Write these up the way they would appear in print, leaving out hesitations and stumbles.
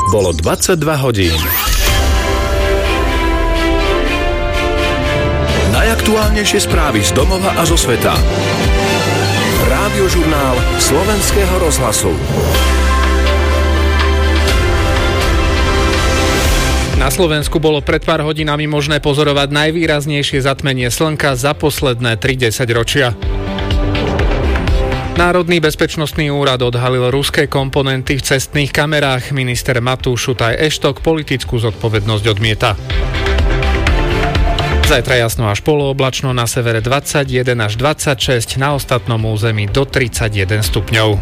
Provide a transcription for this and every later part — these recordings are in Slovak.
Bolo 22 hodín. Najaktuálnejšie správy z domova a zo sveta. Rádiožurnál Slovenského rozhlasu. Na Slovensku bolo pred pár hodinami možné pozorovať najvýraznejšie zatmenie slnka za posledné 30 ročia. Národný bezpečnostný úrad odhalil ruské komponenty v cestných kamerách. Minister Matúš Šutaj Eštok politickú zodpovednosť odmieta. Zajtra jasno až polooblačno, na severe 21 až 26, na ostatnom území do 31 stupňov.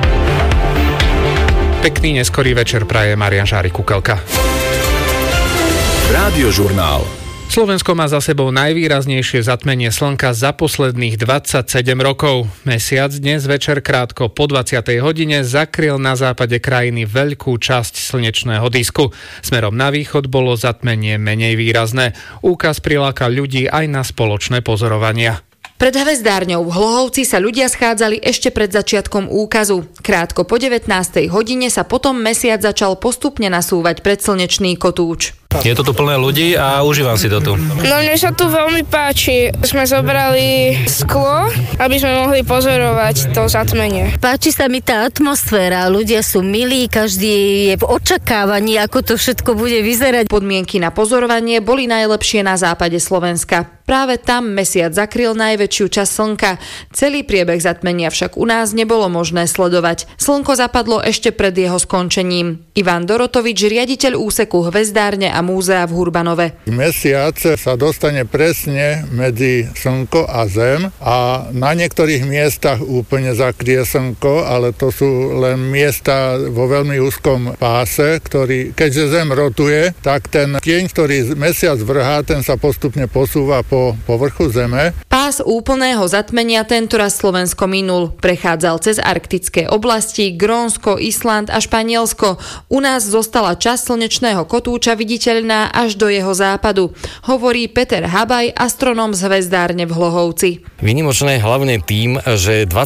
Pekný neskorý večer praje Marián Žárik-Kukelka. Rádiožurnál. Slovensko má za sebou najvýraznejšie zatmenie slnka za posledných 27 rokov. Mesiac dnes večer krátko po 20. hodine zakryl na západe krajiny veľkú časť slnečného disku. Smerom na východ bolo zatmenie menej výrazné. Úkaz prilákal ľudí aj na spoločné pozorovania. Pred hvezdárňou v Hlohovci sa ľudia schádzali ešte pred začiatkom úkazu. Krátko po 19. hodine sa potom mesiac začal postupne nasúvať pred slnečný kotúč. Je to tu plné ľudí a užívam si to tu. No mne sa tu veľmi páči. Sme zobrali sklo, aby sme mohli pozorovať to zatmenie. Páči sa mi tá atmosféra, ľudia sú milí, každý je v očakávaní, ako to všetko bude vyzerať. Podmienky na pozorovanie boli najlepšie na západe Slovenska. Práve tam mesiac zakryl najväčšiu časť slnka. Celý priebeh zatmenia však u nás nebolo možné sledovať. Slnko zapadlo ešte pred jeho skončením. Ivan Dorotovič, riaditeľ úseku hvezdárne a múzea v Hurbanove. Mesiac sa dostane presne medzi slnko a zem a na niektorých miestach úplne zakrie slnko, ale to sú len miesta vo veľmi úzkom páse, ktorý, keďže zem rotuje, tak ten tieň, ktorý mesiac vrhá, ten sa postupne posúva po povrchu zeme. Pás úplného zatmenia tentoraz Slovensko minul. Prechádzal cez arktické oblasti, Grónsko, Island a Španielsko. U nás zostala časť slnečného kotúča viditeľná až do jeho západu, hovorí Peter Habaj, astronóm z hvezdárne v Hlohovci. Výnimočné hlavne tým, že 20